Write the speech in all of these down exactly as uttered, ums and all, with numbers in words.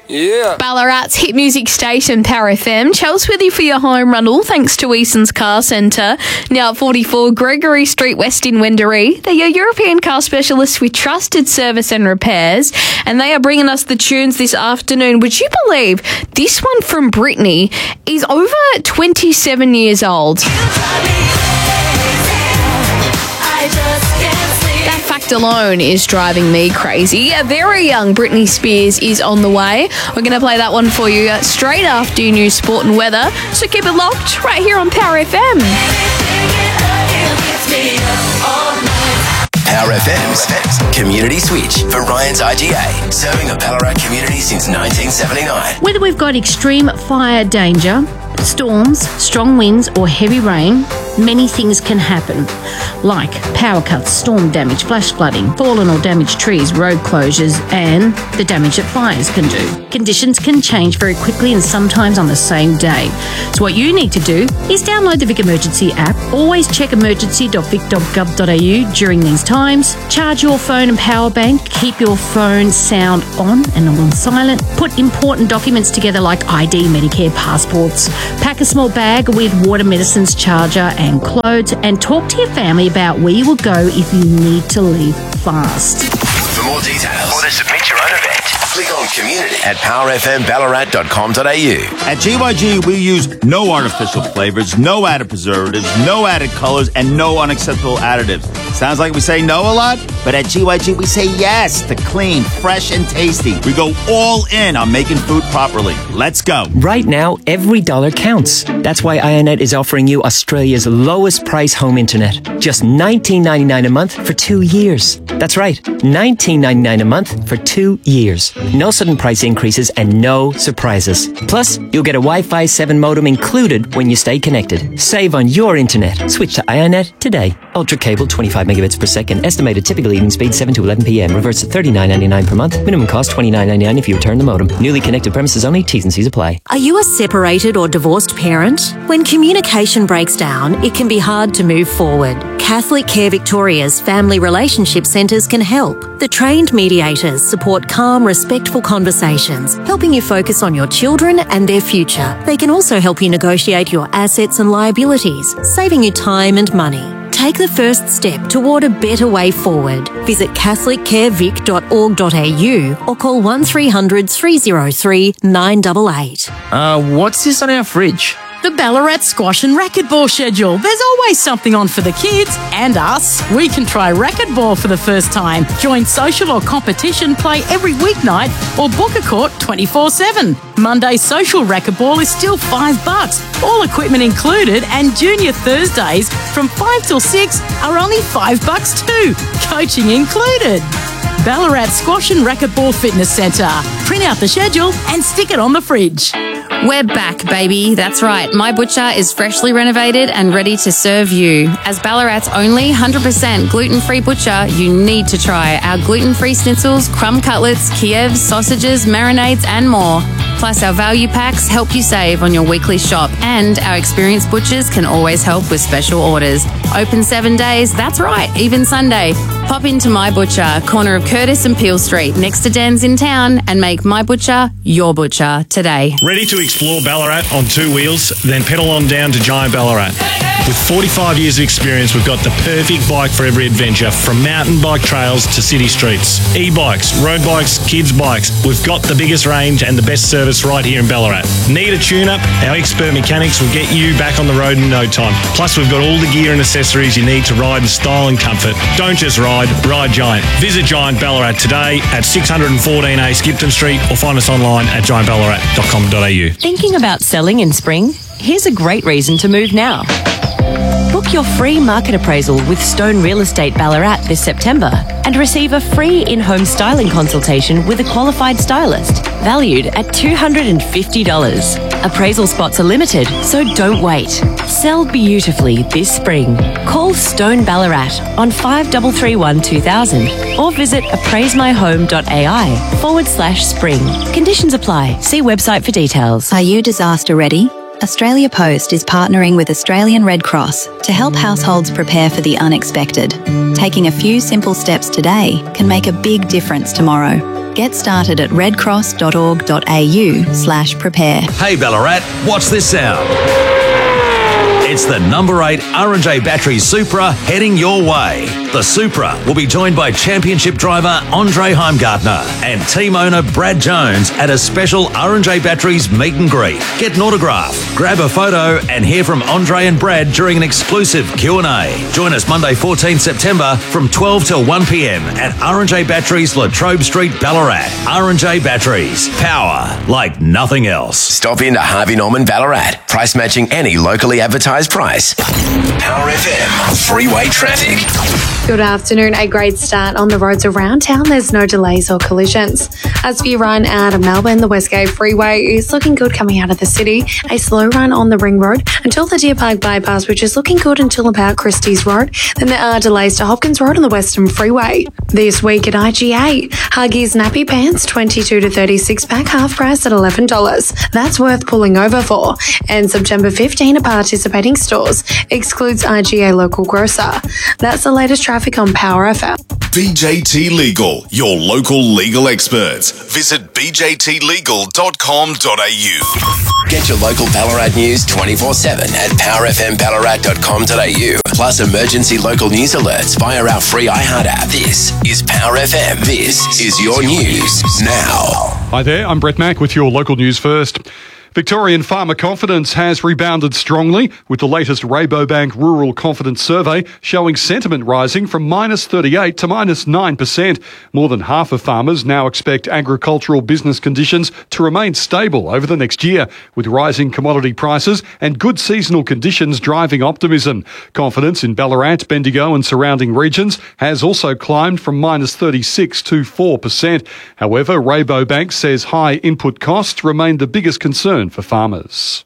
Yeah. Ballarat's hit music station, Power F M. Chels with you for your home run, all thanks to Eason's Car Centre. Now at forty-four Gregory Street West in Wendouree. They're your European car specialists with trusted service and repairs, and they are bringing us the tunes this afternoon. Would you believe this one from Britney is over twenty-seven years old? That fact alone is driving me crazy. A very young Britney Spears is on the way. We're going to play that one for you straight after your news, sport and weather. So keep it locked right here on Power F M. Power F M's Community Switch for Ryan's I G A, serving a Ballarat community since nineteen seventy-nine. Whether we've got extreme fire danger, storms, strong winds or heavy rain, many things can happen, like power cuts, storm damage, flash flooding, fallen or damaged trees, road closures, and the damage that fires can do. Conditions can change very quickly and sometimes on the same day. So what you need to do is download the Vic Emergency app, always check emergency dot vic dot gov dot a u during these times, charge your phone and power bank, keep your phone sound on and on silent, put important documents together like I D, Medicare, passports, pack a small bag with water, medicines, charger and clothes, and talk to your family about where you will go if you need to leave fast. For more details or to submit your own event, click on community at power f m ballarat dot com dot a u. At G Y G, we use no artificial flavors, no added preservatives, no added colors, and no unacceptable additives. Sounds like we say no a lot, but at G Y G, we say yes to clean, fresh, and tasty. We go all in on making food properly. Let's go. Right now, every dollar counts. That's why Ionet is offering you Australia's lowest price home internet. Just nineteen ninety-nine a month for two years. That's right, nineteen ninety-nine a month for two years. No sudden price increases and no surprises. Plus, you'll get a Wi-Fi seven modem included when you stay connected. Save on your internet. Switch to Ionet today. Ultra cable, twenty-five megabits per second. Estimated typical evening speed seven to eleven p m. Reverts to thirty-nine ninety-nine per month. Minimum cost twenty-nine ninety-nine if you return the modem. Newly connected premises only. T's and C's apply. Are you a separated or divorced parent? When communication breaks down, it can be hard to move forward. Catholic Care Victoria's Family Relationship Centres can help. The trained mediators support calm, respectful conversations, helping you focus on your children and their future. They can also help you negotiate your assets and liabilities, saving you time and money. Take the first step toward a better way forward. Visit catholic care vic dot org dot a u or call one three hundred three oh three nine eight eight. Uh, what's this on our fridge? The Ballarat Squash and Racquetball schedule. There's always something on for the kids and us. We can try racquetball for the first time, join social or competition play every weeknight, or book a court twenty-four seven. Monday social racquetball is still five bucks, all equipment included, and junior Thursdays from five till six are only five bucks too, coaching included. Ballarat Squash and Racquetball Fitness Centre. Print out the schedule and stick it on the fridge. We're back, baby. That's right. My Butcher is freshly renovated and ready to serve you. As Ballarat's only one hundred percent gluten-free butcher, you need to try our gluten-free schnitzels, crumb cutlets, Kievs, sausages, marinades and more. Plus, our value packs help you save on your weekly shop, and our experienced butchers can always help with special orders. Open seven days, that's right, even Sunday. Pop into My Butcher, corner of Curtis and Peel Street, next to Dan's in town, and make My Butcher your butcher today. Ready to explore Ballarat on two wheels? Then pedal on down to Giant Ballarat. With forty-five years of experience, we've got the perfect bike for every adventure, from mountain bike trails to city streets. E-bikes, road bikes, kids bikes. We've got the biggest range and the best service right here in Ballarat. Need a tune-up? Our expert mechanics will get you back on the road in no time. Plus, we've got all the gear and accessories you need to ride in style and comfort. Don't just ride, ride Giant. Visit Giant Ballarat today at six fourteen A Skipton Street, or find us online at giant ballarat dot com dot a u. Thinking about selling in spring? Here's a great reason to move now. Book your free market appraisal with Stone Real Estate Ballarat this September and receive a free in-home styling consultation with a qualified stylist, valued at two hundred fifty dollars. Appraisal spots are limited, so don't wait. Sell beautifully this spring. Call Stone Ballarat on five three three one two thousand or visit appraisemyhome.ai forward slash spring. Conditions apply. See website for details. Are you disaster ready? Australia Post is partnering with Australian Red Cross to help households prepare for the unexpected. Taking a few simple steps today can make a big difference tomorrow. Get started at redcross.org.au slash prepare. Hey Ballarat, what's this sound? It's the number eight R and J Battery Supra heading your way. The Supra will be joined by championship driver Andre Heimgartner and team owner Brad Jones at a special R and J Batteries meet and greet. Get an autograph, grab a photo and hear from Andre and Brad during an exclusive Q and A. Join us Monday fourteenth September from twelve till one p m at R and J Batteries Latrobe Street, Ballarat. R and J Batteries, power like nothing else. Stop into Harvey Norman Ballarat. Price matching any locally advertised price. Power F M freeway traffic. Good afternoon. A great start on the roads around town. There's no delays or collisions. As for your run out of Melbourne, the Westgate Freeway is looking good coming out of the city. A slow run on the Ring Road until the Deer Park Bypass, which is looking good until about Christie's Road. Then there are delays to Hopkins Road on the Western Freeway. This week at I G A, Huggies nappy pants twenty-two to thirty-six pack, half price at eleven dollars. That's worth pulling over for. And September fifteenth at participating stores excludes I G A local grocer. That's the latest traffic on Power F M. B J T Legal, your local legal experts. Visit b j t legal dot com dot a u. Get your local Ballarat news twenty-four seven at power f m ballarat dot com dot a u. Plus emergency local news alerts via our free iHeart app. This is Power F M. This is your news now. Hi there, I'm Brett Mack with your local news first. Victorian farmer confidence has rebounded strongly, with the latest Rabobank Rural Confidence Survey showing sentiment rising from minus thirty-eight to minus nine percent. More than half of farmers now expect agricultural business conditions to remain stable over the next year, with rising commodity prices and good seasonal conditions driving optimism. Confidence in Ballarat, Bendigo and surrounding regions has also climbed from minus thirty-six to four percent. However, Rabobank says high input costs remain the biggest concern for farmers.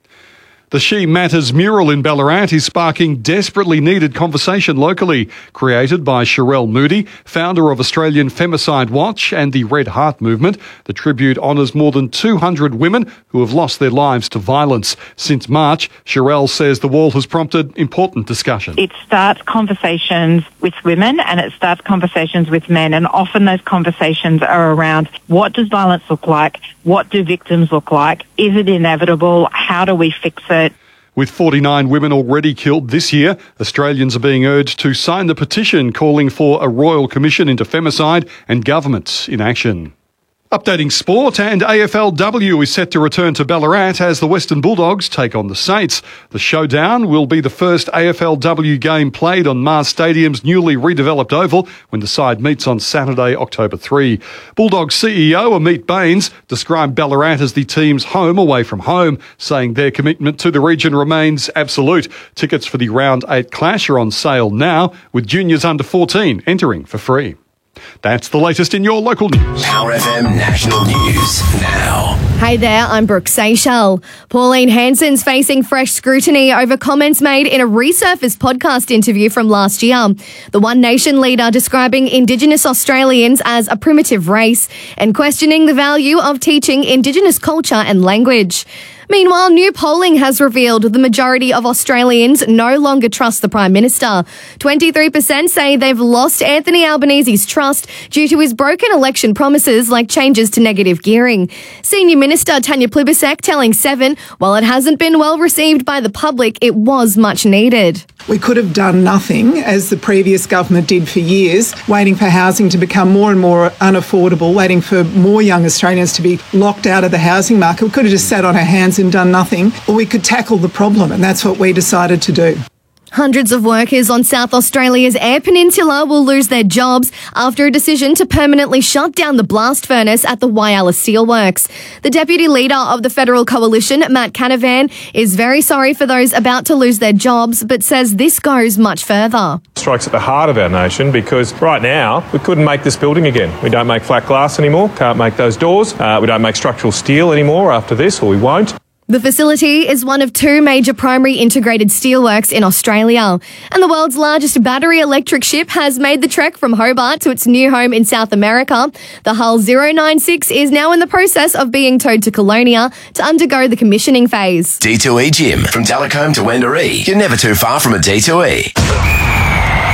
The She Matters mural in Ballarat is sparking desperately needed conversation locally. Created by Sherelle Moody, founder of Australian Femicide Watch and the Red Heart Movement, the tribute honours more than two hundred women who have lost their lives to violence. Since March, Sherelle says the wall has prompted important discussion. It starts conversations with women and it starts conversations with men, and often those conversations are around what does violence look like? What do victims look like? Is it inevitable? How do we fix it? With forty-nine women already killed this year, Australians are being urged to sign the petition calling for a royal commission into femicide and government in action. Updating sport, and A F L W is set to return to Ballarat as the Western Bulldogs take on the Saints. The showdown will be the first A F L W game played on Mars Stadium's newly redeveloped oval when the side meets on Saturday, October third. Bulldogs C E O Amit Baines described Ballarat as the team's home away from home, saying their commitment to the region remains absolute. Tickets for the Round eight clash are on sale now, with juniors under fourteen entering for free. That's the latest in your local news. Power F M National News now. Hey there, I'm Brooke Seychelles. Pauline Hanson's facing fresh scrutiny over comments made in a resurfaced podcast interview from last year. The One Nation leader describing Indigenous Australians as a primitive race and questioning the value of teaching Indigenous culture and language. Meanwhile, new polling has revealed the majority of Australians no longer trust the Prime Minister. twenty-three percent say they've lost Anthony Albanese's trust due to his broken election promises like changes to negative gearing. Senior Minister Tanya Plibersek telling Seven, while it hasn't been well received by the public, it was much needed. We could have done nothing, as the previous government did for years, waiting for housing to become more and more unaffordable, waiting for more young Australians to be locked out of the housing market. We could have just sat on our hands and done nothing, or we could tackle the problem, and that's what we decided to do. Hundreds of workers on South Australia's Eyre Peninsula will lose their jobs after a decision to permanently shut down the blast furnace at the Whyalla Steelworks. The Deputy Leader of the Federal Coalition, Matt Canavan, is very sorry for those about to lose their jobs, but says this goes much further. It strikes at the heart of our nation, because right now we couldn't make this building again. We don't make flat glass anymore, can't make those doors. Uh, we don't make structural steel anymore after this, or we won't. The facility is one of two major primary integrated steelworks in Australia, and the world's largest battery electric ship has made the trek from Hobart to its new home in South America. The Hull zero nine six is now in the process of being towed to Colonia to undergo the commissioning phase. D two E Gym, from Delacombe to Wendouree. You're never too far from a D two E.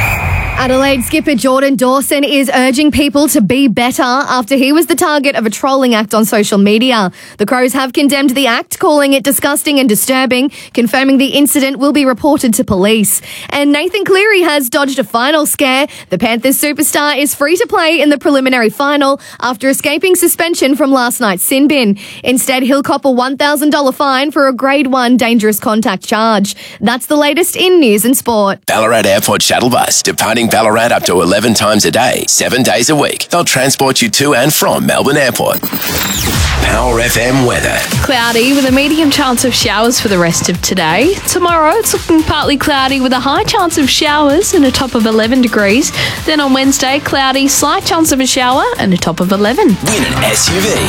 Adelaide skipper Jordan Dawson is urging people to be better after he was the target of a trolling act on social media. The Crows have condemned the act, calling it disgusting and disturbing, confirming the incident will be reported to police. And Nathan Cleary has dodged a final scare. The Panthers superstar is free to play in the preliminary final after escaping suspension from last night's sin bin. Instead, he'll cop a one thousand dollars fine for a grade one dangerous contact charge. That's the latest in news and sport. Ballarat Airport Shuttle Bus, departing Ballarat up to eleven times a day, seven days a week. They'll transport you to and from Melbourne Airport. Power F M weather. Cloudy with a medium chance of showers for the rest of today. Tomorrow, it's looking partly cloudy with a high chance of showers and a top of eleven degrees. Then on Wednesday, cloudy, slight chance of a shower and a top of eleven. Win an S U V.